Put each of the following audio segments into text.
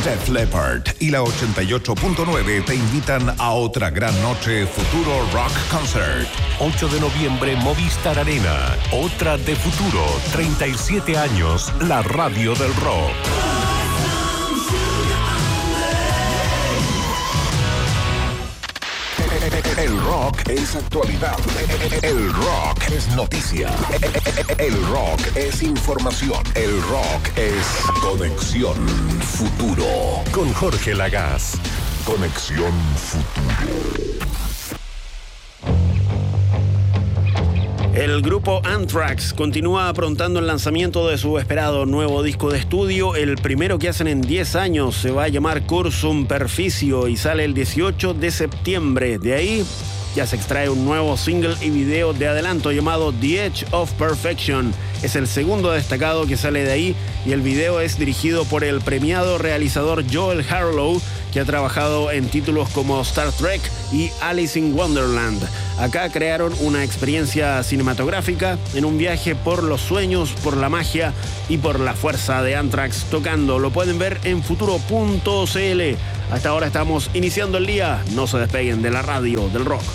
Def Leppard y la 88.9 te invitan a otra gran noche Futuro Rock Concert. 8 de noviembre, Movistar Arena. Otra de Futuro. 37 años, la radio del rock. El rock es actualidad. El rock es noticia. El rock es información. El rock es Conexión Futuro. Con Jorge Lagaz. Conexión Futuro. El grupo Anthrax continúa aprontando el lanzamiento de su esperado nuevo disco de estudio, el primero que hacen en 10 años. Se va a llamar Cursum Perficio y sale el 18 de septiembre. De ahí ya se extrae un nuevo single y video de adelanto llamado The Edge of Perfection. Es el segundo destacado que sale de ahí y el video es dirigido por el premiado realizador Joel Harlow, que ha trabajado en títulos como Star Trek y Alice in Wonderland. Acá crearon una experiencia cinematográfica en un viaje por los sueños, por la magia y por la fuerza de Anthrax tocando. Lo pueden ver en futuro.cl. Hasta ahora estamos iniciando el día. No se despeguen de la radio del rock.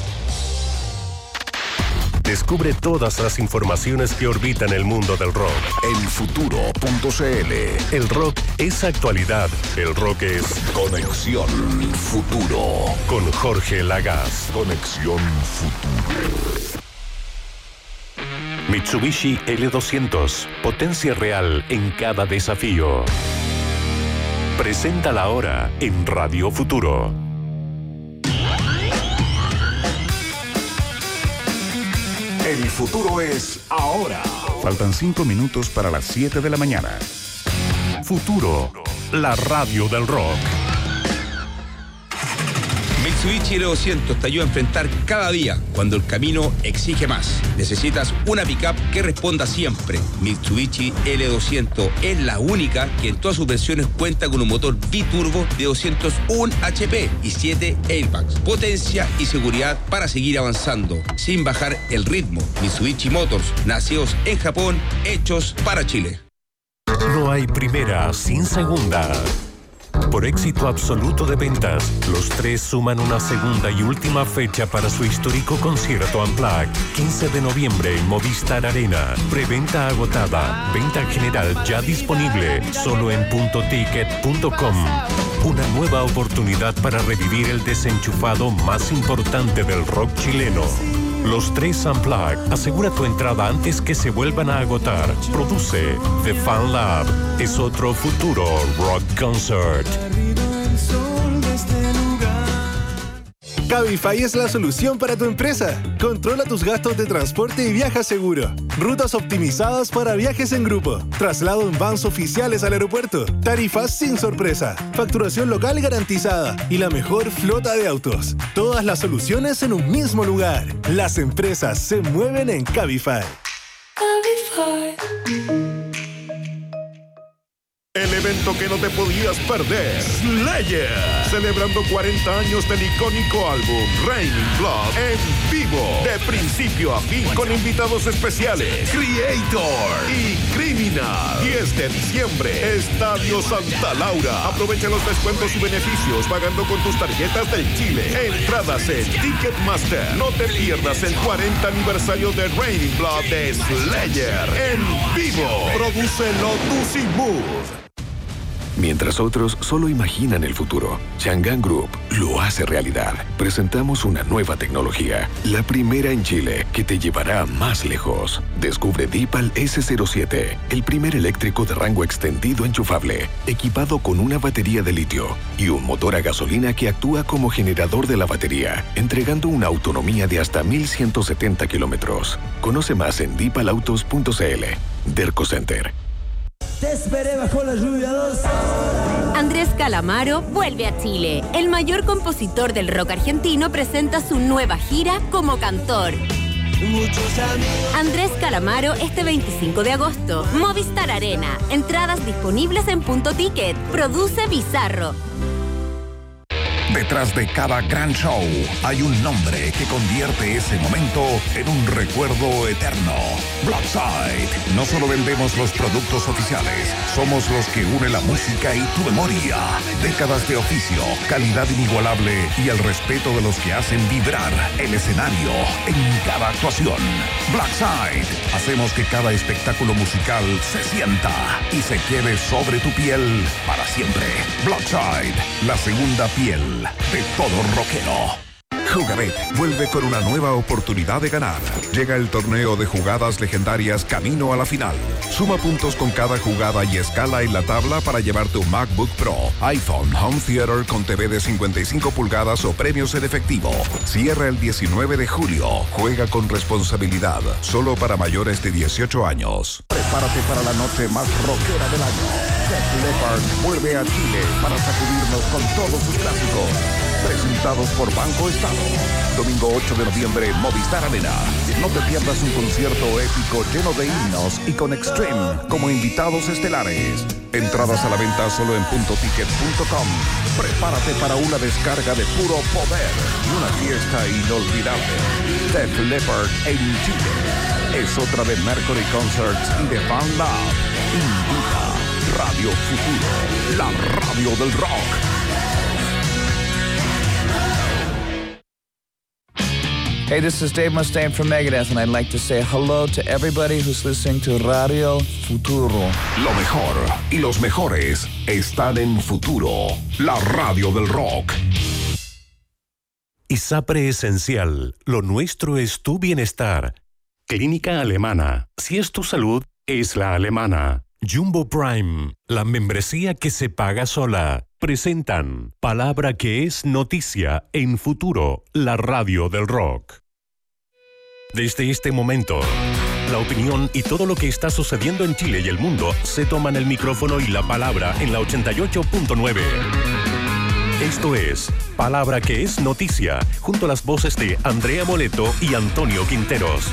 Descubre todas las informaciones que orbitan el mundo del rock en futuro.cl. El rock es actualidad. El rock es Conexión Futuro. Con Jorge Lagaz. Conexión Futuro. Mitsubishi L200. Potencia real en cada desafío. Presenta la hora en Radio Futuro. El futuro es ahora. Faltan 5 minutos para las 7 de la mañana. Futuro, la radio del rock. Mitsubishi L200 te ayuda a enfrentar cada día cuando el camino exige más. Necesitas una pickup que responda siempre. Mitsubishi L200 es la única que en todas sus versiones cuenta con un motor biturbo de 201 HP y 7 airbags. Potencia y seguridad para seguir avanzando sin bajar el ritmo. Mitsubishi Motors, nacidos en Japón, hechos para Chile. No hay primera sin segunda. Por éxito absoluto de ventas, los tres suman una segunda y última fecha para su histórico concierto Unplugged. 15 de noviembre en Movistar Arena. Preventa agotada. Venta general ya disponible. Solo en puntoticket.com. Una nueva oportunidad para revivir el desenchufado más importante del rock chileno. Los tres Unplugged. Asegura tu entrada antes que se vuelvan a agotar. Produce The Fan Lab. Es otro futuro rock concert. Cabify es la solución para tu empresa. Controla tus gastos de transporte y viaja seguro. Rutas optimizadas para viajes en grupo. Traslado en vans oficiales al aeropuerto. Tarifas sin sorpresa. Facturación local garantizada. Y la mejor flota de autos. Todas las soluciones en un mismo lugar. Las empresas se mueven en Cabify. Cabify. El evento que no te podías perder, Slayer, celebrando 40 años del icónico álbum Raining Blood en vivo, de principio a fin, con invitados especiales, Creator y Criminal. 10 de diciembre, Estadio Santa Laura. Aprovecha los descuentos y beneficios pagando con tus tarjetas del Chile. Entradas en Ticketmaster. No te pierdas el 40 aniversario de Raining Blood de Slayer en vivo. Produce Lotus y Mood. Mientras otros solo imaginan el futuro, Chang'an Group lo hace realidad. Presentamos una nueva tecnología, la primera en Chile, que te llevará más lejos. Descubre Deepal S07, el primer eléctrico de rango extendido enchufable, equipado con una batería de litio y un motor a gasolina que actúa como generador de la batería, entregando una autonomía de hasta 1.170 kilómetros. Conoce más en deepalautos.cl. Derco Center. Te esperé bajo la lluvia 2 horas. Andrés Calamaro vuelve a Chile. El mayor compositor del rock argentino presenta su nueva gira como cantor. Andrés Calamaro este 25 de agosto. Movistar Arena. Entradas disponibles en Punto Ticket. Produce Bizarro. Detrás de cada gran show hay un nombre que convierte ese momento en un recuerdo eterno. Blackside. No solo vendemos los productos oficiales, somos los que unen la música y tu memoria. Décadas de oficio, calidad inigualable y el respeto de los que hacen vibrar el escenario en cada actuación. Blackside. Hacemos que cada espectáculo musical se sienta y se quede sobre tu piel para siempre. Blackside, la segunda piel de todo rockero. Jugabet vuelve con una nueva oportunidad de ganar. Llega el torneo de jugadas legendarias camino a la final. Suma puntos con cada jugada y escala en la tabla para llevarte un MacBook Pro, iPhone, Home Theater con TV de 55 pulgadas o premios en efectivo. Cierra el 19 de julio. Juega con responsabilidad. Solo para mayores de 18 años. Prepárate para la noche más rockera del año. Def Leppard vuelve a Chile para sacudirnos con todos sus clásicos. Presentados por Banco Estado. Domingo 8 de noviembre, Movistar Arena. No te pierdas un concierto épico lleno de himnos y con Extreme como invitados estelares. Entradas a la venta solo en puntoticket.com. Prepárate para una descarga de puro poder y una fiesta inolvidable. Def Leppard en Chile. Es otra de Mercury Concerts y de Fan Lab. Invita Radio Futuro, la radio del rock. Hey, this is Dave Mustaine from Megadeth, and I'd like to say hello to everybody who's listening to Radio Futuro. Lo mejor y los mejores están en Futuro, la radio del rock. ISAPRE Esencial, lo nuestro es tu bienestar. Clínica Alemana, si es tu salud, es la alemana. Jumbo Prime, la membresía que se paga sola. Presentan Palabra que es noticia en Futuro, la radio del rock. Desde este momento, la opinión y todo lo que está sucediendo en Chile y el mundo se toman el micrófono y la palabra en la 88.9. Esto es Palabra que es noticia, junto a las voces de Andrea Moleto y Antonio Quinteros.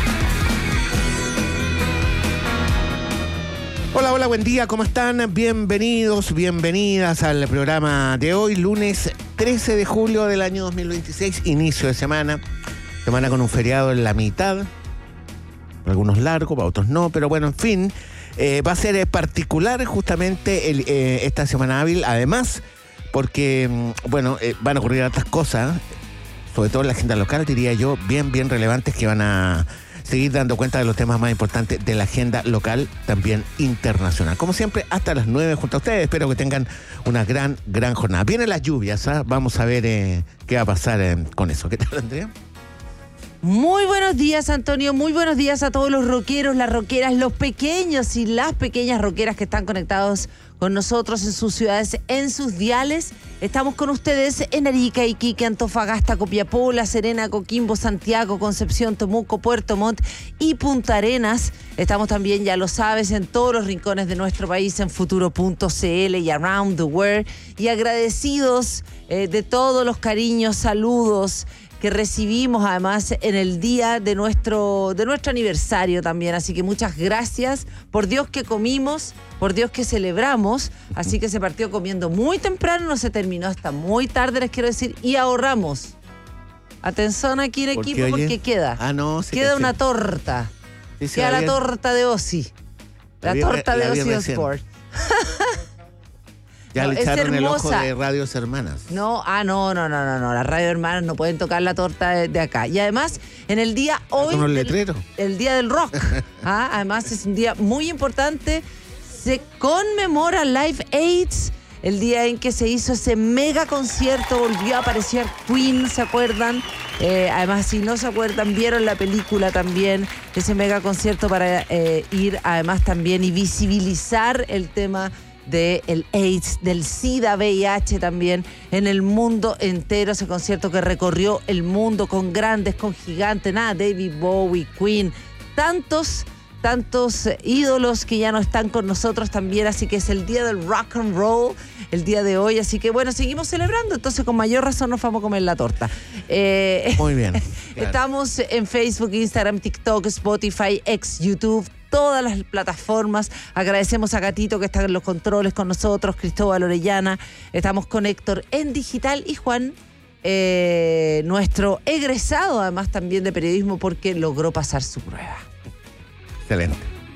Hola, hola, buen día, ¿cómo están? Bienvenidos, bienvenidas al programa de hoy, lunes 13 de julio del año 2026, inicio de semana con un feriado en la mitad, para algunos largo, para otros no, pero bueno, en fin, va a ser particular justamente esta semana hábil, además, porque, van a ocurrir otras cosas, sobre todo en la agenda local, diría yo, bien relevantes que van a seguir dando cuenta de los temas más importantes de la agenda local, también internacional. Como siempre, hasta las 9 junto a ustedes. Espero que tengan una gran jornada. Vienen las lluvias, ¿eh? Vamos a ver qué va a pasar con eso. ¿Qué tal, Andrea? Muy buenos días, Antonio. Muy buenos días a todos los rockeros, las rockeras, los pequeños y las pequeñas rockeras que están conectados con nosotros en sus ciudades, en sus diales. Estamos con ustedes en Arica, Iquique, Antofagasta, Copiapó, La Serena, Coquimbo, Santiago, Concepción, Temuco, Puerto Montt y Punta Arenas. Estamos también, ya lo sabes, en todos los rincones de nuestro país, en futuro.cl y around the world. Y agradecidos de todos los cariños, saludos que recibimos además en el día de nuestro aniversario también. Así que muchas gracias. Por Dios que comimos, por Dios que celebramos. Así que se partió comiendo muy temprano, no se terminó hasta muy tarde, les quiero decir, y ahorramos. Atención aquí en equipo, porque queda. Queda una torta. Queda la torta de Ozzy. La torta de Ozzy Osbourne. Ya le echaron el ojo de Radios Hermanas. No, no. Las Radios Hermanas no pueden tocar la torta de acá. Y además, en el día hoy, el día del rock, además es un día muy importante. Se conmemora Live Aid, el día en que se hizo ese mega concierto, volvió a aparecer Queen, ¿se acuerdan? Además, si no se acuerdan, vieron la película también, ese mega concierto para ir además también y visibilizar el tema del AIDS, del SIDA, VIH también en el mundo entero. Ese concierto que recorrió el mundo con grandes, con gigantes, David Bowie, Queen, tantos ídolos que ya no están con nosotros también. Así que es el día del rock and roll el día de hoy, así que bueno, seguimos celebrando, entonces con mayor razón nos vamos a comer la torta. Muy bien. Claro. Estamos en Facebook, Instagram, TikTok, Spotify, YouTube, todas las plataformas. Agradecemos a Gatito que está en los controles con nosotros, Cristóbal Orellana. Estamos con Héctor en digital y Juan, nuestro egresado además también de periodismo porque logró pasar su prueba. Excelente.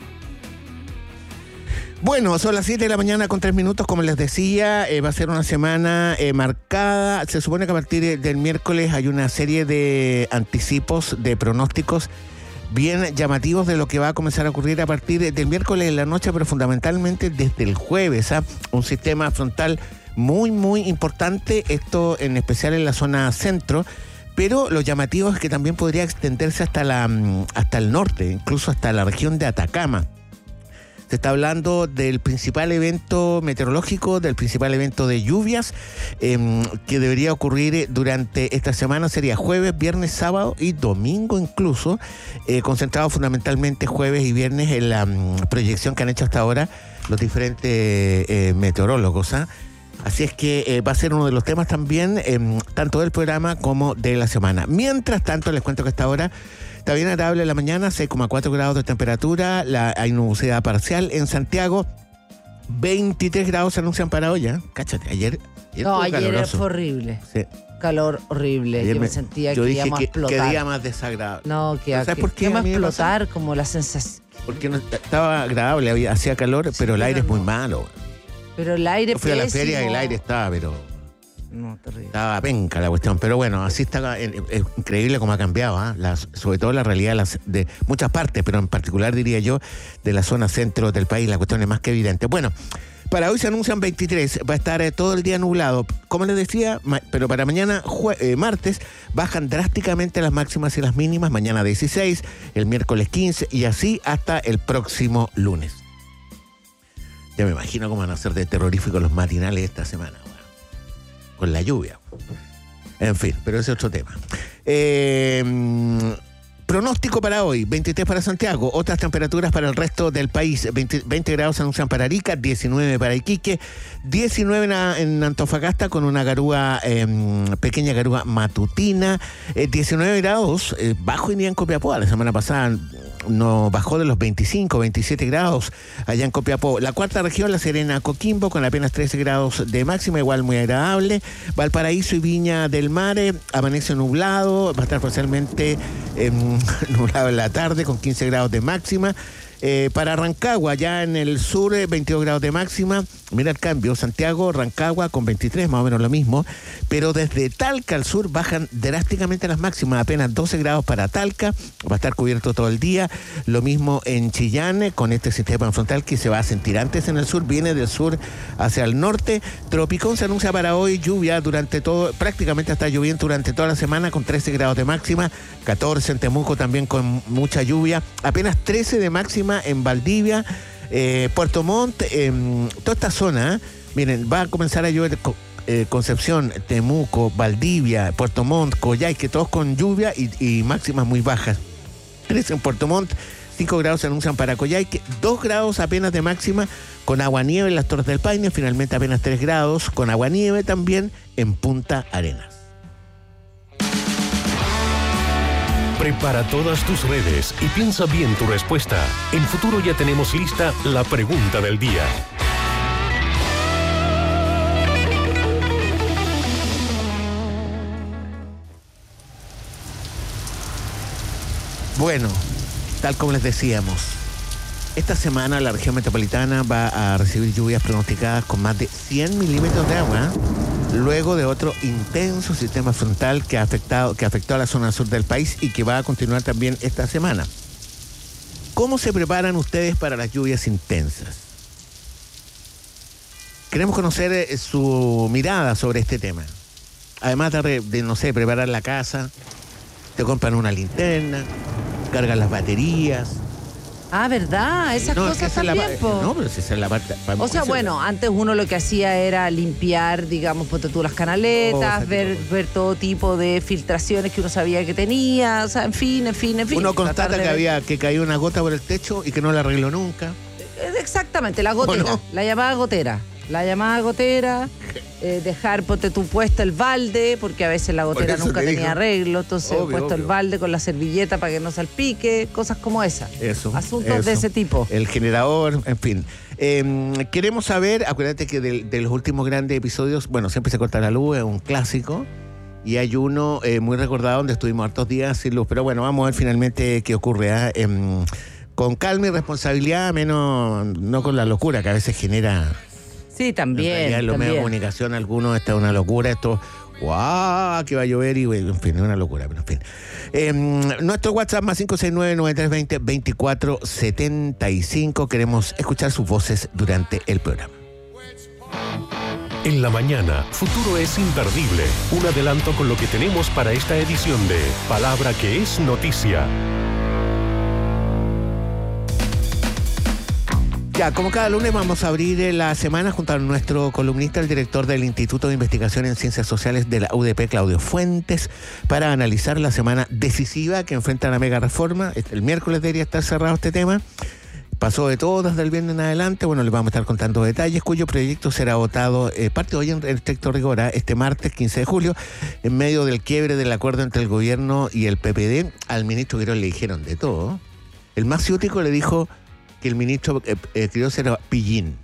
Bueno, son las 7 de la mañana con 3 minutos, como les decía, va a ser una semana marcada. Se supone que a partir del miércoles hay una serie de anticipos, de pronósticos bien llamativos de lo que va a comenzar a ocurrir a partir del miércoles en la noche, pero fundamentalmente desde el jueves. Un sistema frontal muy, muy importante, esto en especial en la zona centro, pero lo llamativo es que también podría extenderse hasta el norte, incluso hasta la región de Atacama. Se está hablando del principal evento meteorológico, del principal evento de lluvias que debería ocurrir durante esta semana. Sería jueves, viernes, sábado y domingo incluso, concentrado fundamentalmente jueves y viernes en la proyección que han hecho hasta ahora los diferentes meteorólogos. Así es que va a ser uno de los temas también, tanto del programa como de la semana. Mientras tanto, les cuento que hasta ahora está bien agradable la mañana, 6,4 grados de temperatura, hay nubosidad parcial en Santiago, 23 grados se anuncian para hoy, ¿eh? Cáchate, ayer fue horrible. Sí. Calor horrible, ayer yo me sentía que íbamos a explotar. Qué día más desagradable. No, ¿sabes por qué íbamos a explotar? Como la sensación. Porque no, estaba agradable, hacía calor, sí, pero el aire es muy malo. Pero el aire fui a la feria y el aire estaba, pero... No, terrible. Estaba penca la cuestión, pero bueno, así está, es increíble cómo ha cambiado, sobre todo la realidad de muchas partes, pero en particular diría yo, de la zona centro del país, la cuestión es más que evidente. Bueno, para hoy se anuncian 23, va a estar todo el día nublado, como les decía, pero para mañana, martes, bajan drásticamente las máximas y las mínimas, mañana 16, el miércoles 15 y así hasta el próximo lunes. Ya me imagino cómo van a ser de terroríficos los matinales esta semana, con la lluvia. En fin, pero ese es otro tema. Pronóstico para hoy, 23 para Santiago, otras temperaturas para el resto del país, 20 grados se anuncian para Arica, 19 para Iquique, 19 en Antofagasta con una garúa, pequeña garúa matutina, 19 grados bajo hoy día en Copiapó, la semana pasada no bajó de los 25, 27 grados allá en Copiapó. La cuarta región, La Serena, Coquimbo, con apenas 13 grados de máxima, igual muy agradable. Valparaíso y Viña del Mar, amanece nublado, va a estar parcialmente nublado en la tarde, con 15 grados de máxima. Para Rancagua, ya en el sur, 22 grados de máxima. Mira el cambio, Santiago, Rancagua con 23, más o menos lo mismo. Pero desde Talca al sur bajan drásticamente las máximas, apenas 12 grados para Talca, va a estar cubierto todo el día. Lo mismo en Chillán, con este sistema frontal que se va a sentir antes en el sur, viene del sur hacia el norte. Tropicón se anuncia para hoy, lluvia durante todo, prácticamente está lloviendo durante toda la semana con 13 grados de máxima, 14 en Temuco también con mucha lluvia, apenas 13 de máxima en Valdivia, Puerto Montt, toda esta zona, miren, va a comenzar a llover Concepción, Temuco, Valdivia, Puerto Montt, Coyhaique, todos con lluvia y máximas muy bajas. 13 en Puerto Montt, 5 grados se anuncian para Coyhaique, 2 grados apenas de máxima con aguanieve en las Torres del Paine, finalmente apenas 3 grados con aguanieve también en Punta Arenas. Prepara todas tus redes y piensa bien tu respuesta. En Futuro ya tenemos lista la pregunta del día. Bueno, tal como les decíamos, esta semana la región metropolitana va a recibir lluvias pronosticadas con más de 100 milímetros de agua, luego de otro intenso sistema frontal que afectó a la zona sur del país y que va a continuar también esta semana. ¿Cómo se preparan ustedes para las lluvias intensas? Queremos conocer su mirada sobre este tema. Además de no sé, preparar la casa, te compran una linterna, cargan las baterías. Ah, ¿verdad? Esas cosas también, no, pero esa es la parte... O sea, bueno, antes uno lo que hacía era limpiar, digamos, ponte tú las canaletas, ver todo tipo de filtraciones que uno sabía que tenía, o sea, en fin. Uno constata que caía una gota por el techo y que no la arregló nunca. Exactamente, la gotera, la llamada gotera. dejar, ponte tú puesto el balde, porque a veces la gotera nunca tenía arreglo, entonces puesto el balde con la servilleta para que no salpique, cosas como esas. Asuntos de ese tipo. El generador, en fin. Queremos saber, acuérdate que de los últimos grandes episodios, bueno, siempre se corta la luz, es un clásico. Y hay uno muy recordado donde estuvimos hartos días sin luz. Pero bueno, vamos a ver finalmente qué ocurre. Con calma y responsabilidad, menos no con la locura que a veces genera. Sí, también. En los medios de comunicación, algunos, esta es una locura, esto, ¡guau! Que va a llover y, en fin, es una locura, pero en fin. Nuestro WhatsApp más 569-9320-2475. Queremos escuchar sus voces durante el programa. En la mañana, Futuro es imperdible. Un adelanto con lo que tenemos para esta edición de Palabra que es Noticia. Ya, como cada lunes vamos a abrir la semana junto a nuestro columnista, el director del Instituto de Investigación en Ciencias Sociales de la UDP, Claudio Fuentes, para analizar la semana decisiva que enfrenta la mega reforma. El miércoles debería estar cerrado este tema. Pasó de todo desde el viernes en adelante. Bueno, les vamos a estar contando detalles, cuyo proyecto será votado, parte hoy en estricto rigor, este martes 15 de julio, en medio del quiebre del acuerdo entre el gobierno y el PPD. Al ministro Quirós le dijeron de todo. El más ciútico le dijo que el ministro Quirós era pillín.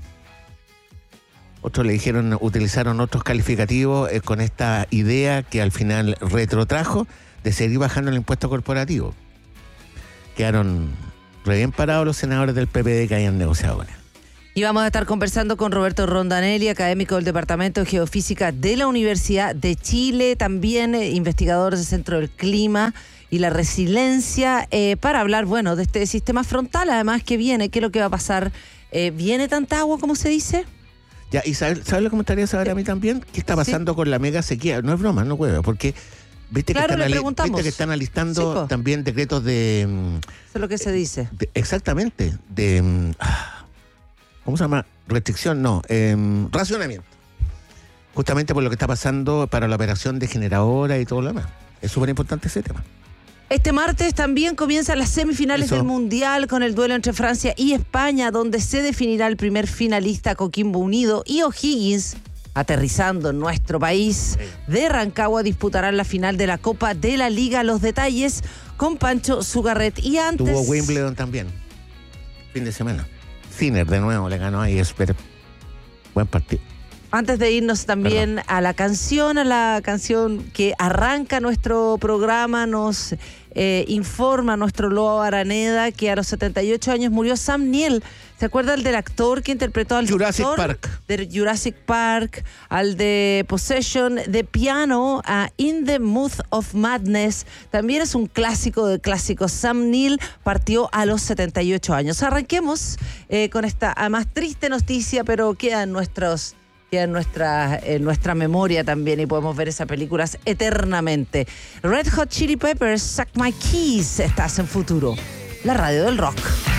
Otros le dijeron, utilizaron otros calificativos con esta idea que al final retrotrajo de seguir bajando el impuesto corporativo. Quedaron re bien parados los senadores del PPD que hayan negociado con él. Y vamos a estar conversando con Roberto Rondanelli, académico del Departamento de Geofísica de la Universidad de Chile, también investigador del Centro del Clima y la Resiliencia, para hablar, bueno, de este sistema frontal, además, que viene, qué es lo que va a pasar. ¿Viene tanta agua, como se dice? Ya, y ¿sabes lo que me gustaría saber a mí también? ¿Qué está pasando con la mega sequía? No es broma, no huevo, porque viste que están alistando también decretos de... Eso es lo que se dice. Exactamente, de... ¿Cómo se llama? Restricción, no, racionamiento. Justamente por lo que está pasando para la operación de generadora y todo lo demás. Es súper importante ese tema. Este martes también comienzan las semifinales del Mundial con el duelo entre Francia y España, donde se definirá el primer finalista, Coquimbo Unido y O'Higgins, aterrizando en nuestro país. De Rancagua disputarán la final de la Copa de la Liga. Los detalles con Pancho Zugarret. Y antes... Tuvo Wimbledon también, fin de semana. Sinner de nuevo le ganó ahí, espero. Buen partido. Antes de irnos también a la canción que arranca nuestro programa, nos informa nuestro Loa Araneda que a los 78 años murió Sam Neill. ¿Se acuerdan del actor que interpretó al Jurassic doctor Park? De Jurassic Park, al de Possession, de piano, a In the Mood of Madness. También es un clásico de clásicos. Sam Neill partió a los 78 años. Arranquemos con esta, además, triste noticia, pero queda en nuestra memoria también y podemos ver esas películas eternamente. Red Hot Chili Peppers, Suck My Keys. Estás en Futuro, la radio del rock.